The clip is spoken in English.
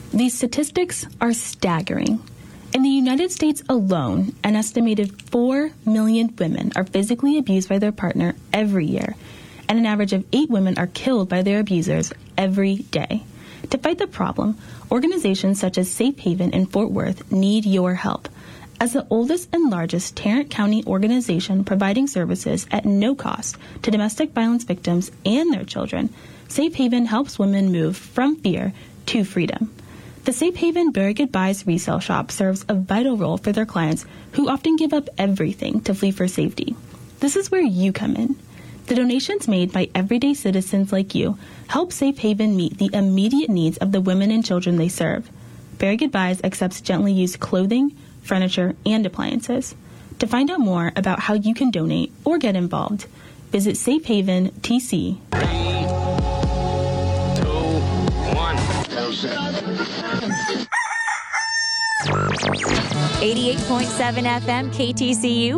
These statistics are staggering. In the United States alone, an estimated 4 million women are physically abused by their partner every year, and an average of 8 women are killed by their abusers every day. To fight the problem, organizations such as Safe Haven in Fort Worth need your help. As the oldest and largest Tarrant County organization providing services at no cost to domestic violence victims and their children, Safe Haven helps women move from fear to freedom. The Safe Haven Very Goodbyes resale shop serves a vital role for their clients who often give up everything to flee for safety. This is where you come in. The donations made by everyday citizens like you help Safe Haven meet the immediate needs of the women and children they serve. Very Goodbyes accepts gently used clothing, furniture, and appliances. To find out more about how you can donate or get involved, visit Safe Haven TC. 3, 2, 1. 88.7 FM KTCU